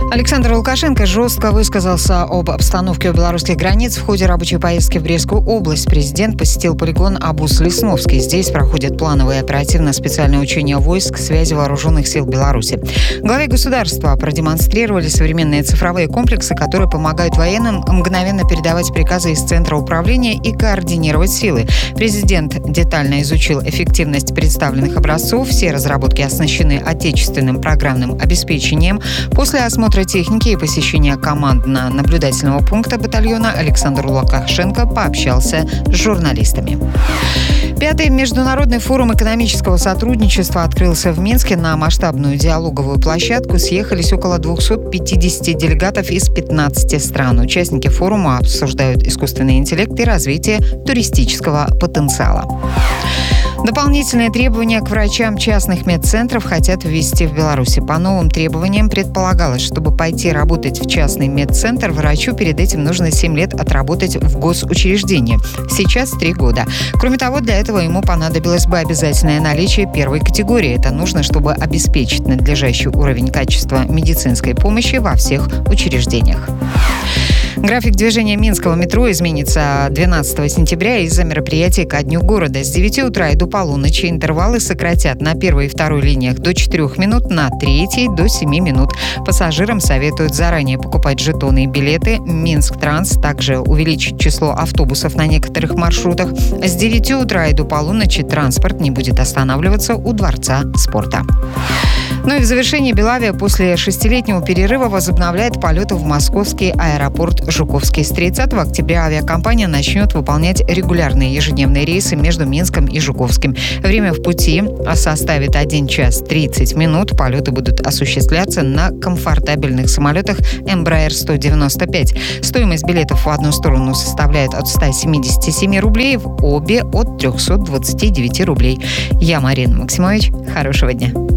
Александр Лукашенко жестко высказался об обстановке у белорусских границ. В ходе рабочей поездки в Брестскую область президент посетил полигон Абус-Лесновский. Здесь проходят плановые оперативно-специальные учения войск связи вооруженных сил Беларуси. Главе государства продемонстрировали современные цифровые комплексы, которые помогают военным мгновенно передавать приказы из центра управления и координировать силы. Президент детально изучил эффективность представленных образцов. Все разработки оснащены отечественным программным обеспечением. После осмотра техники и посещения командно-наблюдательного пункта батальона Александр Лукашенко пообщался с журналистами. 5-й международный форум экономического сотрудничества открылся в Минске. На масштабную диалоговую площадку съехались около 250 делегатов из 15 стран. Участники форума обсуждают искусственный интеллект и развитие туристического потенциала. Дополнительные требования к врачам частных медцентров хотят ввести в Беларуси. По новым требованиям предполагалось, чтобы пойти работать в частный медцентр, врачу перед этим нужно 7 лет отработать в госучреждении. Сейчас 3 года. Кроме того, для этого ему понадобилось бы обязательное наличие первой категории. Это нужно, чтобы обеспечить надлежащий уровень качества медицинской помощи во всех учреждениях. График движения Минского метро изменится 12 сентября из-за мероприятий ко Дню города. С 9 утра и до полуночи интервалы сократят на 1 и 2 линиях до 4 минут, на 3 до 7 минут. Пассажирам советуют заранее покупать жетоны и билеты. Минск-Транс также увеличит число автобусов на некоторых маршрутах. С 9 утра и до полуночи транспорт не будет останавливаться у Дворца спорта. Ну и в завершении Белавия после 6-летнего перерыва возобновляет полеты в московский аэропорт Жуковский. С 30 октября авиакомпания начнет выполнять регулярные ежедневные рейсы между Минском и Жуковским. Время в пути составит 1 час 30 минут. Полеты будут осуществляться на комфортабельных самолетах Embraer 195. Стоимость билетов в одну сторону составляет от 177 рублей, в обе от 329 рублей. Я Марина Максимович. Хорошего дня.